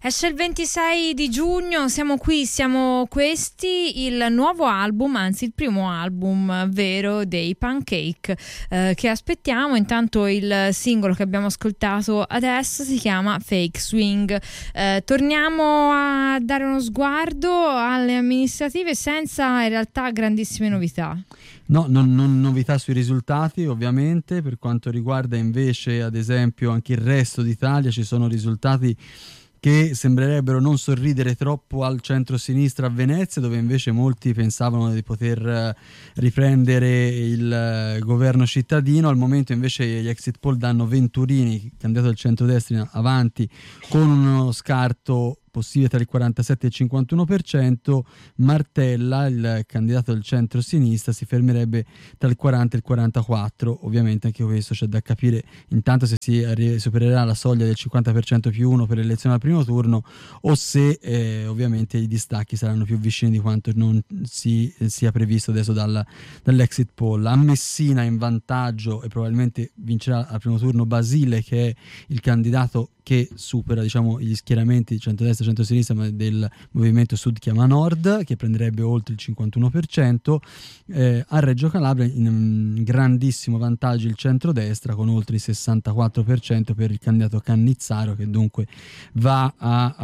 Esce il 26 di giugno, siamo qui, siamo questi, il nuovo album, anzi il primo album vero dei Pancake, che aspettiamo. Intanto il singolo che abbiamo ascoltato adesso si chiama Fake Swing. Torniamo a dare uno sguardo alle amministrative senza in realtà grandissime novità. No, non novità sui risultati ovviamente. Per quanto riguarda invece ad esempio anche il resto d'Italia, ci sono risultati che sembrerebbero non sorridere troppo al centro-sinistra a Venezia, dove invece molti pensavano di poter riprendere il governo cittadino. Al momento invece gli exit poll danno Venturini, candidato del centrodestra, avanti con uno scarto possibile tra il 47 e il 51%, Martella, il candidato del centro-sinistra, si fermerebbe tra il 40 e il 44%. Ovviamente anche questo c'è da capire intanto se si supererà la soglia del 50% più 1 per l'elezione al primo turno, o se ovviamente i distacchi saranno più vicini di quanto non sia previsto adesso dall'exit poll. A Messina in vantaggio e probabilmente vincerà al primo turno Basile, che è il candidato che supera, diciamo, gli schieramenti di centrodestra e centrosinistra, ma del movimento Sud chiama Nord, che prenderebbe oltre il 51%. A Reggio Calabria in grandissimo vantaggio il centrodestra, con oltre il 64% per il candidato Cannizzaro, che dunque va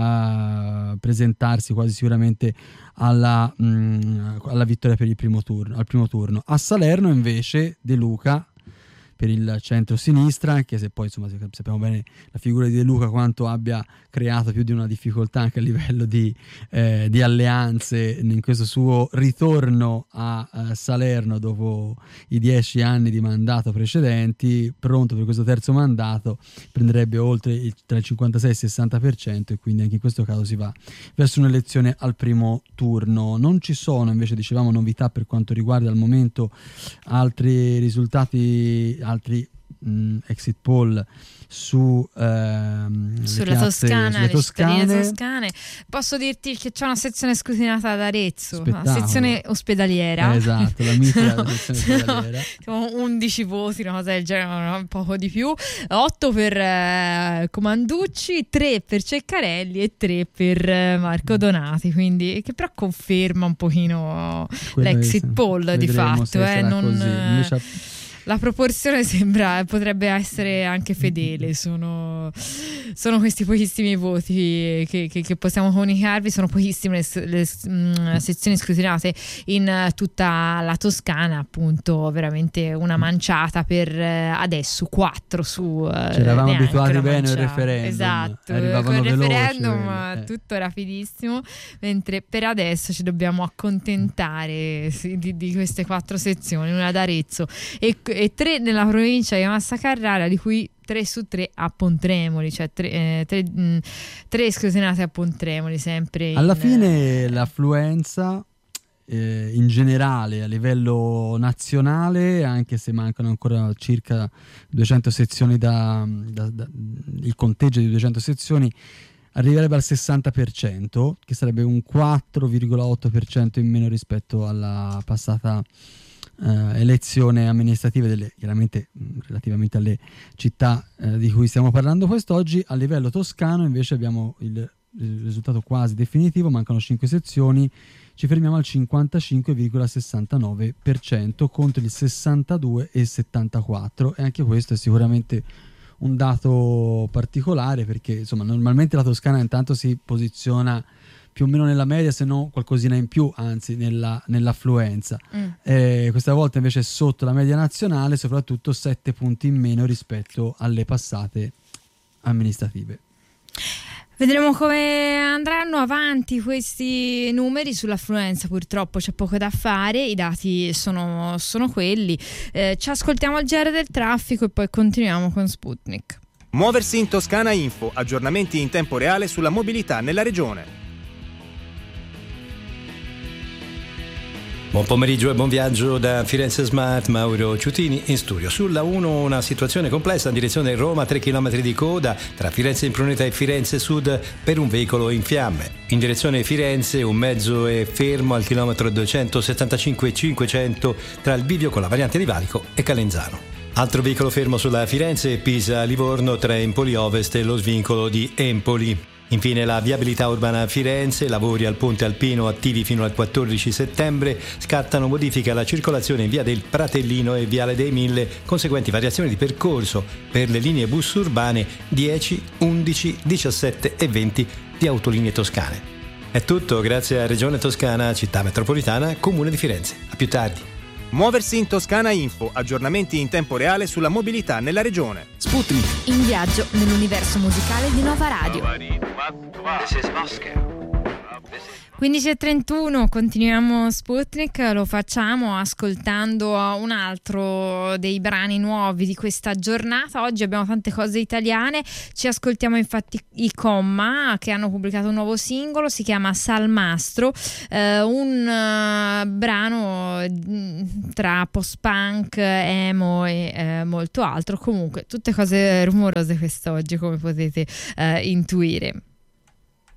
a presentarsi quasi sicuramente alla vittoria per il al primo turno. A Salerno invece De Luca per il centro-sinistra, anche se poi insomma sappiamo bene la figura di De Luca quanto abbia creato più di una difficoltà anche a livello di alleanze in questo suo ritorno a Salerno dopo i 10 anni di mandato precedenti. Pronto per questo terzo mandato, prenderebbe oltre tra il 56 e il 60%, e quindi anche in questo caso si va verso un'elezione al primo turno. Non ci sono invece, dicevamo, novità per quanto riguarda al momento altri risultati, altri exit poll sulla Toscana, le cittadine toscane. Posso dirti che c'è una sezione scrutinata ad Arezzo, una sezione ospedaliera. Esatto, la mitica sezione ospedaliera. Siamo 11 voti, una cosa del genere, un poco di più. 8 per Comanducci, 3 per Ceccarelli e 3 per Marco Donati, quindi che però conferma un pochino l'exit poll di fatto. La proporzione potrebbe essere anche fedele. Sono questi pochissimi voti che possiamo comunicarvi. Sono pochissime le sezioni scrutinate in tutta la Toscana, appunto, veramente una manciata per adesso, 4 su. Ci eravamo abituati bene al referendum. Esatto, arrivavano col veloci, referendum tutto rapidissimo, mentre per adesso ci dobbiamo accontentare di queste 4 sezioni, una ad Arezzo e 3 nella provincia di Massa Carrara, di cui 3 su 3 a Pontremoli, cioè 3 scrutinate a Pontremoli, sempre. Alla fine l'affluenza in generale a livello nazionale, anche se mancano ancora circa 200 sezioni il conteggio di 200 sezioni, arriverebbe al 60%, che sarebbe un 4,8% in meno rispetto alla passata elezione amministrativa chiaramente relativamente alle città di cui stiamo parlando quest'oggi. A livello toscano invece abbiamo il risultato quasi definitivo, mancano 5 sezioni, ci fermiamo al 55,69% contro il 62,74%, e anche questo è sicuramente un dato particolare, perché insomma normalmente la Toscana intanto si posiziona più o meno nella media, se no qualcosina in più, anzi nell'affluenza. Questa volta invece è sotto la media nazionale, soprattutto 7 punti in meno rispetto alle passate amministrative. Vedremo come andranno avanti questi numeri sull'affluenza. Purtroppo c'è poco da fare, i dati sono quelli. Ci ascoltiamo il GR del traffico e poi continuiamo con Sputnik. Muoversi in Toscana Info, aggiornamenti in tempo reale sulla mobilità nella regione. Buon pomeriggio e buon viaggio da Firenze Smart, Mauro Ciutini in studio. Sulla 1 una situazione complessa in direzione Roma, 3 km di coda tra Firenze Impruneta e Firenze Sud per un veicolo in fiamme. In direzione Firenze un mezzo è fermo al chilometro 275 e 500 tra il bivio con la variante di Valico e Calenzano. Altro veicolo fermo sulla Firenze, Pisa-Livorno tra Empoli Ovest e lo svincolo di Empoli. Infine la viabilità urbana a Firenze, lavori al ponte alpino attivi fino al 14 settembre, scattano modifiche alla circolazione in via del Pratellino e viale dei Mille, conseguenti variazioni di percorso per le linee bus urbane 10, 11, 17 e 20 di Autolinee Toscane. È tutto, grazie a Regione Toscana, Città Metropolitana, Comune di Firenze. A più tardi. Muoversi in Toscana Info, aggiornamenti in tempo reale sulla mobilità nella regione. Sputnik. In viaggio nell'universo musicale di Nova Radio. 15:31, continuiamo Sputnik, lo facciamo ascoltando un altro dei brani nuovi di questa giornata. Oggi abbiamo tante cose italiane, ci ascoltiamo infatti i Comma che hanno pubblicato un nuovo singolo, si chiama Salmastro, un brano tra post-punk, emo e molto altro, comunque tutte cose rumorose quest'oggi come potete intuire.